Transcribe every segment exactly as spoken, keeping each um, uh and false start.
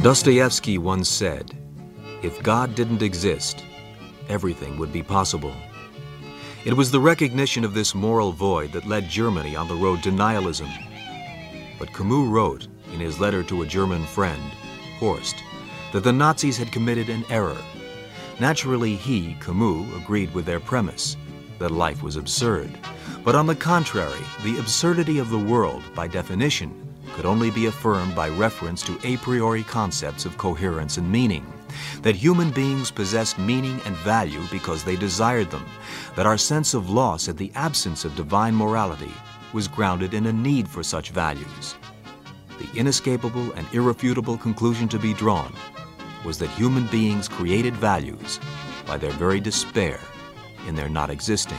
Dostoevsky once said, "If God didn't exist, everything would be possible." It was the recognition of this moral void that led Germany on the road to nihilism. But Camus wrote in his letter to a German friend, Horst, that the Nazis had committed an error. Naturally, he, Camus, agreed with their premise, that life was absurd. But on the contrary, the absurdity of the world, by definition, could only be affirmed by reference to a priori concepts of coherence and meaning, that human beings possessed meaning and value because they desired them, that our sense of loss at the absence of divine morality was grounded in a need for such values. The inescapable and irrefutable conclusion to be drawn was that human beings created values by their very despair in their not existing.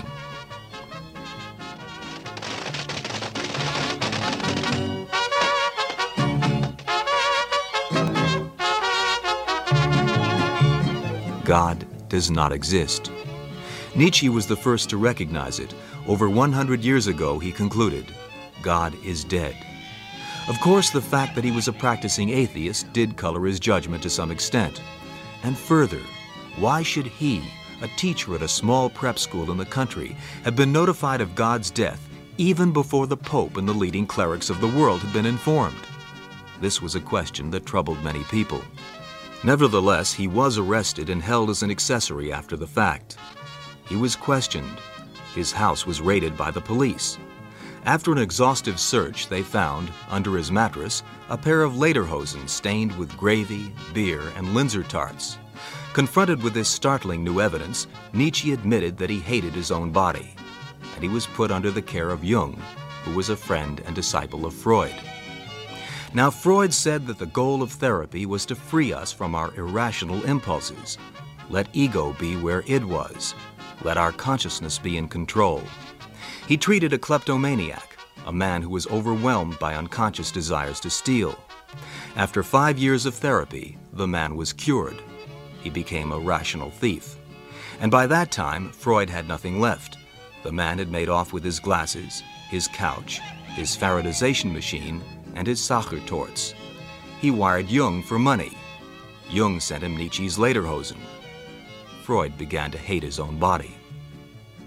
God does not exist. Nietzsche was the first to recognize it. Over one hundred years ago, he concluded, God is dead. Of course, the fact that he was a practicing atheist did color his judgment to some extent. And further, why should he, a teacher at a small prep school in the country, have been notified of God's death even before the Pope and the leading clerics of the world had been informed? This was a question that troubled many people. Nevertheless, he was arrested and held as an accessory after the fact. He was questioned. His house was raided by the police. After an exhaustive search, they found, under his mattress, a pair of lederhosen stained with gravy, beer, and Linzer tarts. Confronted with this startling new evidence, Nietzsche admitted that he hated his own body, and he was put under the care of Jung, who was a friend and disciple of Freud. Now, Freud said that the goal of therapy was to free us from our irrational impulses. Let ego be where id was. Let our consciousness be in control. He treated a kleptomaniac, a man who was overwhelmed by unconscious desires to steal. After five years of therapy, the man was cured. He became a rational thief. And by that time, Freud had nothing left. The man had made off with his glasses, his couch, his Faradization machine, and his Sachertorts. He wired Jung for money. Jung sent him Nietzsche's lederhosen. Freud began to hate his own body.